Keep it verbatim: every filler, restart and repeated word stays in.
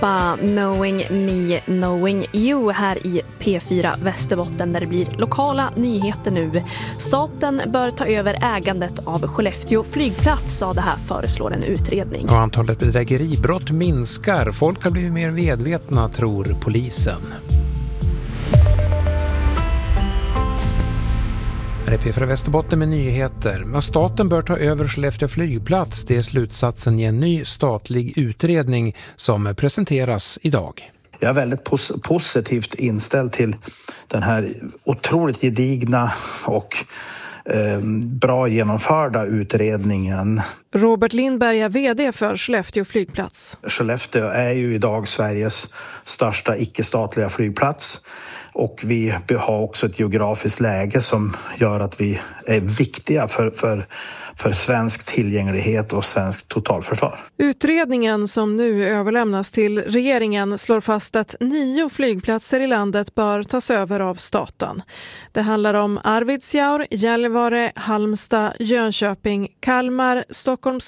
Zappa, Knowing Me, Knowing You här i P fyra Västerbotten där det blir lokala nyheter nu. Staten bör ta över ägandet av Skellefteå flygplats, sa det här föreslår en utredning. Och antalet bedrägeribrott minskar. Folk har blivit mer medvetna, tror polisen. Här är P fyra Västerbotten med nyheter. Staten bör ta över Skellefteå flygplats. Det är slutsatsen i en ny statlig utredning som presenteras idag. Jag är väldigt pos- positivt inställd till den här otroligt gedigna och eh, bra genomförda utredningen. Robert Lindberg är vd för Skellefteå flygplats. Skellefteå är ju idag Sveriges största icke-statliga flygplats. Och vi har också ett geografiskt läge som gör att vi är viktiga för, för, för svensk tillgänglighet och svensk totalförsvar. Utredningen som nu överlämnas till regeringen slår fast att nio flygplatser i landet bör tas över av staten. Det handlar om Arvidsjaur, Gällivare, Halmstad, Jönköping, Kalmar, Stockholms